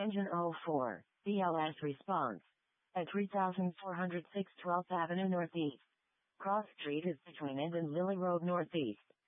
Engine 04, BLS response. At 3406 12th Avenue Northeast. Cross Street is between End and Lily Road Northeast.